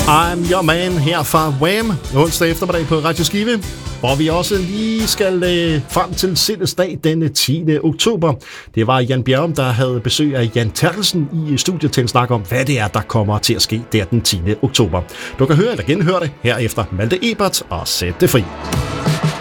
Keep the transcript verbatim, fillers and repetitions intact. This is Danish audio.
I'm Your Man her fra Wham! Onsdag eftermiddag på Radio Skive, hvor vi også lige skal øh, frem til Sindesdag den tiende oktober. Det var Jan Bjerrum, der havde besøg af Jan Terkelsen i studiet til en snak om, hvad det er, der kommer til at ske der den tiende oktober. Du kan høre eller genhøre det her efter Malte Ebert og Sæt det fri.